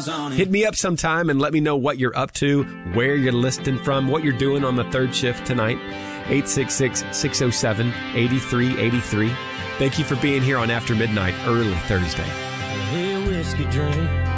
Hit me up sometime and let me know what you're up to, where you're listening from, what you're doing on the third shift tonight. 866-607-8383. Thank you for being here on After Midnight, early Thursday. Hey, whiskey drink.